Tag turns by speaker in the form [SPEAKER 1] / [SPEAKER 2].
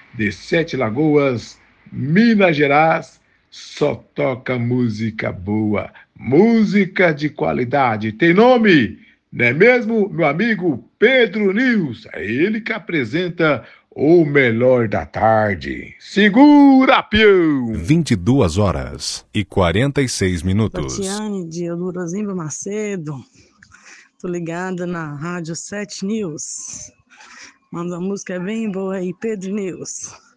[SPEAKER 1] de Sete Lagoas, Minas Gerais, só toca música boa, música de qualidade. Tem nome, não é mesmo, meu amigo Pedro News? É ele que apresenta o melhor da tarde. Segura, peão!
[SPEAKER 2] 22h46.
[SPEAKER 3] Tatiane de Eudorosimba Macedo, tô ligada na Rádio 7 News. Manda uma música bem boa aí, Pedro News.